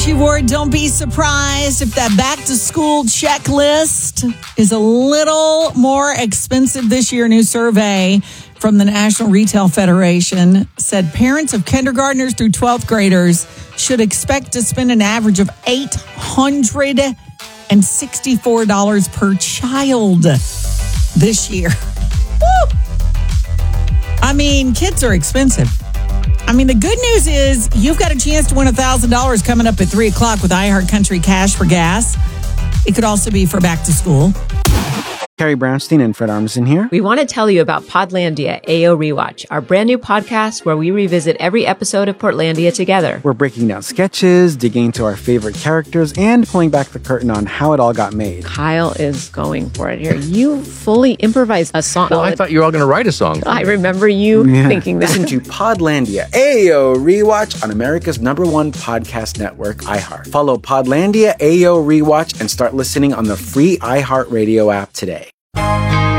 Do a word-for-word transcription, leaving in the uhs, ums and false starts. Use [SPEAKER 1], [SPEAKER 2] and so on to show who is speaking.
[SPEAKER 1] Archie Ward, don't be surprised if that back-to-school checklist is a little more expensive this year. A new survey from the National Retail Federation said parents of kindergartners through twelfth graders should expect to spend an average of eight hundred sixty-four dollars per child this year. Woo! I mean, kids are expensive. I mean, the good news is you've got a chance to win one thousand dollars coming up at three o'clock with iHeartCountry Cash for Gas. It could also be for back to school.
[SPEAKER 2] Carrie Brownstein and Fred Armisen here.
[SPEAKER 3] We want to tell you about Podlandia A O Rewatch, our brand new podcast where we revisit every episode of Portlandia together.
[SPEAKER 2] We're breaking down sketches, digging into our favorite characters, and pulling back the curtain on how it all got made.
[SPEAKER 3] Kyle is going for it here. You fully improvised a song.
[SPEAKER 4] Well, I thought you were all going to write a song.
[SPEAKER 3] I remember you
[SPEAKER 2] yeah.
[SPEAKER 3] thinking that.
[SPEAKER 2] Listen to Podlandia A O Rewatch on America's number one podcast network, iHeart. Follow Podlandia A O Rewatch and start listening on the free iHeartRadio app today.